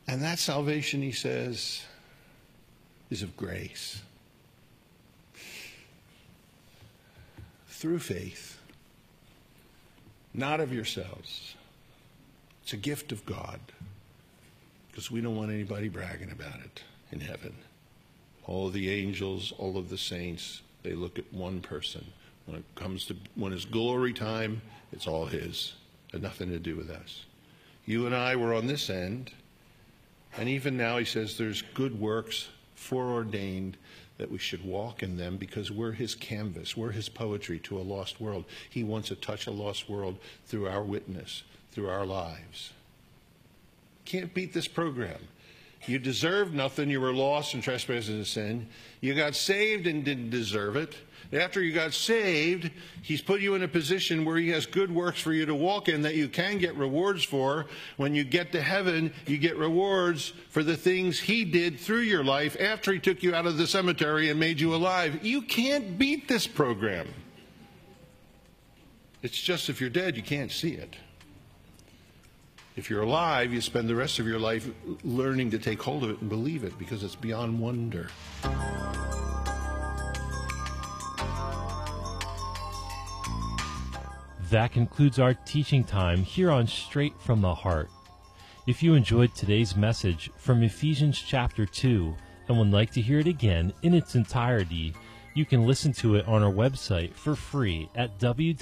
And that salvation, he says, is of grace. Through faith, not of yourselves. It's a gift of God, because we don't want anybody bragging about it in heaven. All of the angels, all of the saints, they look at one person. When it's glory time, it's all his. It had nothing to do with us. You and I were on this end, and even now he says there's good works foreordained that we should walk in them, because we're his canvas, we're his poetry to a lost world. He wants to touch a lost world through our witness, through our lives. Can't beat this program. You deserved nothing. You were lost in trespasses and sin. You got saved and didn't deserve it. After you got saved, he's put you in a position where he has good works for you to walk in that you can get rewards for. When you get to heaven, you get rewards for the things he did through your life after he took you out of the cemetery and made you alive. You can't beat this program. It's just if you're dead, you can't see it. If you're alive, you spend the rest of your life learning to take hold of it and believe it, because it's beyond wonder. That concludes our teaching time here on Straight from the Heart. If you enjoyed today's message from Ephesians chapter 2 and would like to hear it again in its entirety, you can listen to it on our website for free at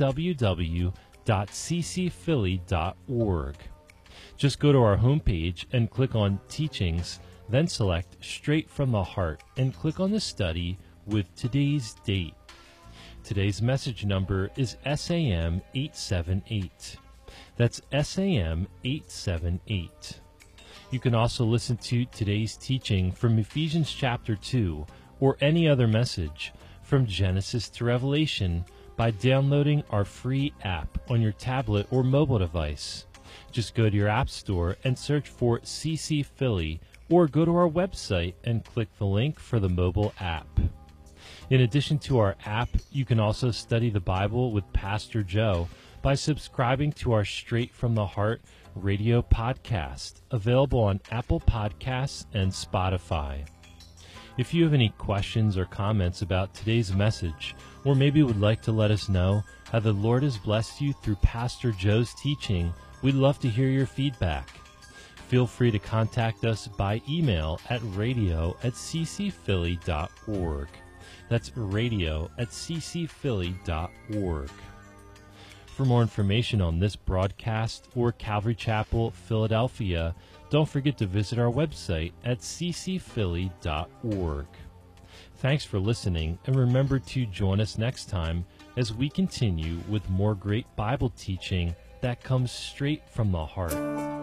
www.ccphilly.org. Just go to our homepage and click on Teachings, then select Straight from the Heart and click on the study with today's date. Today's message number is SAM 878. That's SAM 878. You can also listen to today's teaching from Ephesians chapter 2 or any other message from Genesis to Revelation by downloading our free app on your tablet or mobile device. Just go to your app store and search for CC Philly, or go to our website and click the link for the mobile app. In addition to our app, you can also study the Bible with Pastor Joe by subscribing to our Straight from the Heart radio podcast, available on Apple Podcasts and Spotify. If you have any questions or comments about today's message, or maybe would like to let us know how the Lord has blessed you through Pastor Joe's teaching, we'd love to hear your feedback. Feel free to contact us by email at radio@ccphilly.org. That's radio@ccphilly.org. For more information on this broadcast or Calvary Chapel, Philadelphia, don't forget to visit our website at ccphilly.org. Thanks for listening, and remember to join us next time as we continue with more great Bible teaching that comes straight from the heart.